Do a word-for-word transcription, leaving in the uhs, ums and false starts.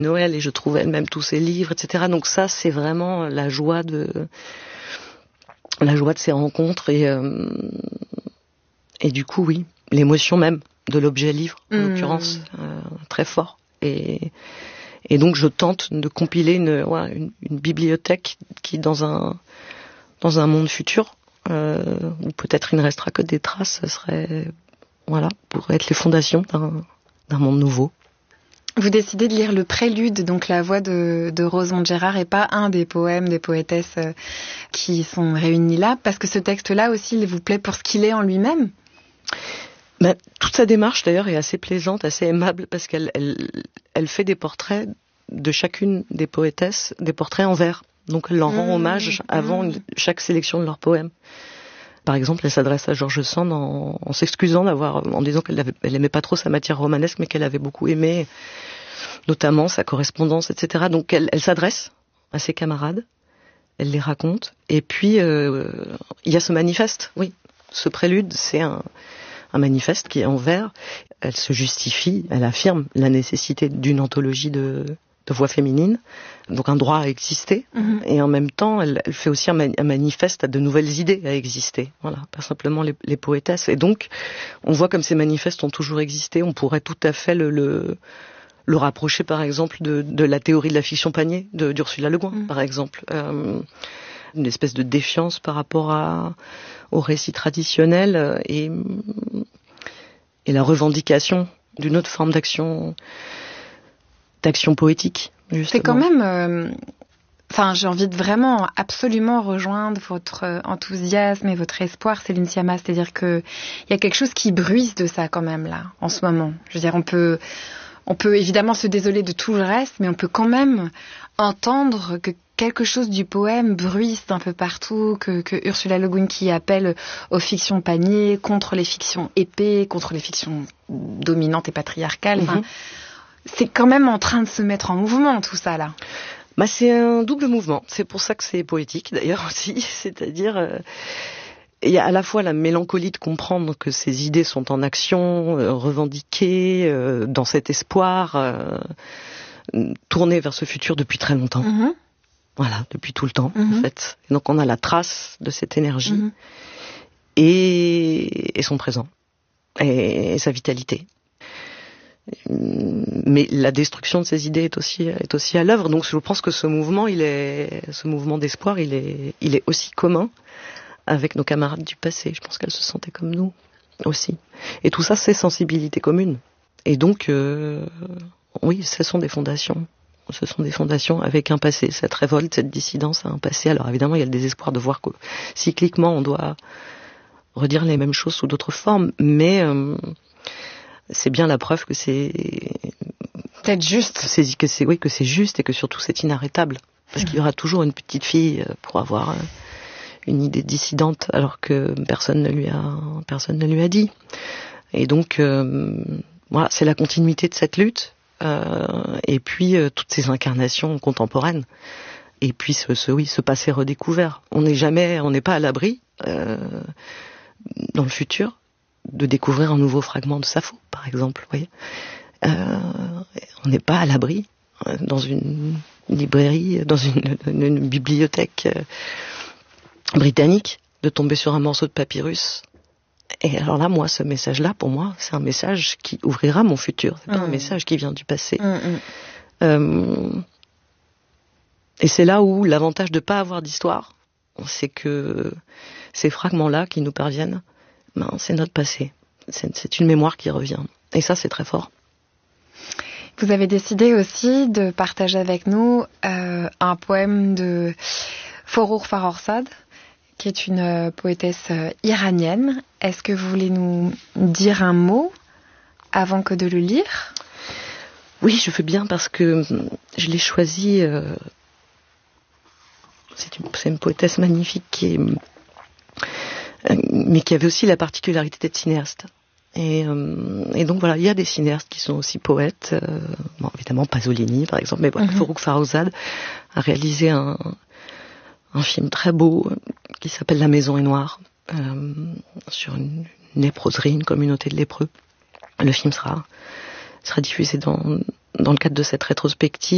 Noël, et je trouve elle-même tous ses livres, et cetera. Donc ça, c'est vraiment la joie de la joie de ces rencontres et euh, et du coup, oui, l'émotion même de l'objet livre, en mmh. l'occurrence, euh, très fort. Et et donc je tente de compiler une ouais, une, une bibliothèque qui dans un dans un monde futur euh, où peut-être il ne restera que des traces, ce serait voilà, pourrait être les fondations d'un d'un monde nouveau. Vous décidez de lire le Prélude, donc la voix de, de Rosemonde Gérard, et pas un des poèmes des poétesses euh, qui sont réunis là, parce que ce texte-là aussi, il vous plaît pour ce qu'il est en lui-même? Ben, toute sa démarche d'ailleurs est assez plaisante, assez aimable, parce qu'elle elle, elle fait des portraits de chacune des poétesses, des portraits en vers. Donc elle leur rend mmh, hommage avant mmh. chaque sélection de leurs poèmes. Par exemple, elle s'adresse à George Sand en, en s'excusant d'avoir, en disant qu'elle avait, elle aimait pas trop sa matière romanesque, mais qu'elle avait beaucoup aimé, notamment sa correspondance, et cetera. Donc elle, elle s'adresse à ses camarades, elle les raconte, et puis euh, il y a ce manifeste, oui, ce prélude, c'est un, un manifeste qui est en vers. Elle se justifie, elle affirme la nécessité d'une anthologie de de voix féminine, donc un droit à exister, mmh. et en même temps, elle, elle fait aussi un, mani- un manifeste à de nouvelles idées à exister, voilà, pas simplement les, les poétesses. Et donc, on voit comme ces manifestes ont toujours existé, on pourrait tout à fait le, le, le rapprocher, par exemple, de, de la théorie de la fiction panier de, d'Ursula Le Guin, mmh. par exemple. Euh, une espèce de défiance par rapport à, au récit traditionnel et, et la revendication d'une autre forme d'action d'action poétique, justement. C'est quand même... Enfin, euh, j'ai envie de vraiment absolument rejoindre votre enthousiasme et votre espoir, Céline Sciamma. C'est-à-dire qu'il y a quelque chose qui bruisse de ça quand même, là, en ce moment. Je veux dire, on peut, on peut évidemment se désoler de tout le reste, mais on peut quand même entendre que quelque chose du poème bruisse un peu partout, que, que Ursula Le Guin qui appelle aux fictions paniers, contre les fictions épées, contre les fictions dominantes et patriarcales. Mm-hmm. Enfin, c'est quand même en train de se mettre en mouvement, tout ça, là. Bah, c'est un double mouvement. C'est pour ça que c'est poétique, d'ailleurs, aussi. C'est-à-dire, euh, il y a à la fois la mélancolie de comprendre que ces idées sont en action, euh, revendiquées, euh, dans cet espoir, euh, tournées vers ce futur depuis très longtemps. Mm-hmm. Voilà, depuis tout le temps, mm-hmm. en fait. Et donc, on a la trace de cette énergie mm-hmm. et, et son présent, et, et sa vitalité. Mais la destruction de ces idées est aussi est aussi à l'œuvre. Donc je pense que ce mouvement, il est ce mouvement d'espoir, il est il est aussi commun avec nos camarades du passé. Je pense qu'elles se sentaient comme nous aussi. Et tout ça, c'est sensibilité commune. Et donc euh, oui, ce sont des fondations. Ce sont des fondations avec un passé. Cette révolte, cette dissidence a un passé. Alors évidemment, il y a le désespoir de voir que cycliquement, on doit redire les mêmes choses sous d'autres formes, mais euh, c'est bien la preuve que c'est peut-être juste, que c'est, que c'est oui que c'est juste et que surtout c'est inarrêtable, parce mmh. qu'il y aura toujours une petite fille pour avoir une idée dissidente alors que personne ne lui a personne ne lui a dit. Et donc euh, voilà, c'est la continuité de cette lutte euh, et puis euh, toutes ces incarnations contemporaines et puis ce, ce oui ce passé redécouvert. On n'est jamais on n'est pas à l'abri euh, dans le futur de découvrir un nouveau fragment de Sappho, par exemple, vous voyez. Euh, on n'est pas à l'abri euh, dans une librairie, dans une, une, une bibliothèque euh, britannique, de tomber sur un morceau de papyrus. Et alors là, moi, ce message-là, pour moi, c'est un message qui ouvrira mon futur. C'est pas mmh. un message qui vient du passé. Mmh. Euh, et c'est là où l'avantage de ne pas avoir d'histoire, c'est que ces fragments-là qui nous parviennent, ben, c'est notre passé. C'est, c'est une mémoire qui revient. Et ça, c'est très fort. Vous avez décidé aussi de partager avec nous euh, un poème de Forough Farrokhzad, qui est une euh, poétesse euh, iranienne. Est-ce que vous voulez nous dire un mot avant que de le lire ? Oui, je veux bien, parce que je l'ai choisi. Euh, c'est, une, c'est une poétesse magnifique qui est... mais qui avait aussi la particularité d'être cinéaste. Et, euh, et donc voilà, il y a des cinéastes qui sont aussi poètes. Euh, bon, évidemment, Pasolini, par exemple, mais voilà, mm-hmm. Forough Farrokhzad a réalisé un, un film très beau qui s'appelle La Maison est noire, euh, sur une, une léproserie, une communauté de lépreux. Le film sera, sera diffusé dans, dans le cadre de cette rétrospective.